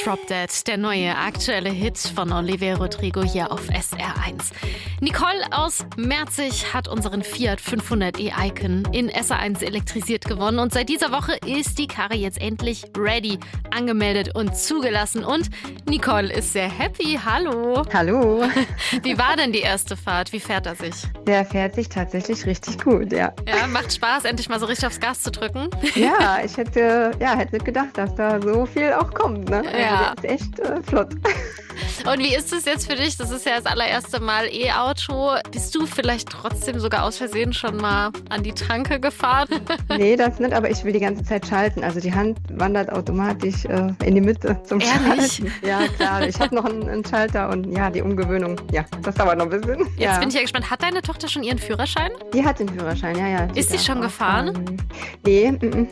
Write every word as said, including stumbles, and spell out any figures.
Drop Dead, der neue aktuelle Hit von Olivia Rodrigo hier auf S R eins. Nicole aus Merzig hat unseren Fiat fünfhundert e Icon in S R eins elektrisiert gewonnen und seit dieser Woche ist die Karre jetzt endlich ready, angemeldet und zugelassen und Nicole ist sehr happy. Hallo. Hallo. Wie war denn die erste Fahrt? Wie fährt er sich? Der fährt sich tatsächlich richtig gut, ja. Ja, macht Spaß, endlich mal so richtig aufs Gas zu drücken. Ja, ich hätte, ja, hätte nicht gedacht, dass da so viel auch kommt, ne? Ja. Der ist echt äh, flott. Und wie ist es jetzt für dich? Das ist ja das allererste Mal E-Auto. Bist du vielleicht trotzdem sogar aus Versehen schon mal an die Tanke gefahren? Nee, das nicht, aber ich will die ganze Zeit schalten. Also die Hand wandert automatisch äh, in die Mitte zum Ehrlich? Schalten. Ja, klar. Ich habe noch einen, einen Schalter und ja, die Umgewöhnung, ja, das dauert noch ein bisschen. Jetzt ja. bin ich ja gespannt. Hat deine Tochter schon ihren Führerschein? Die hat den Führerschein, ja, ja. Ist sie darf schon auch gefahren? fahren. Nee, m -m.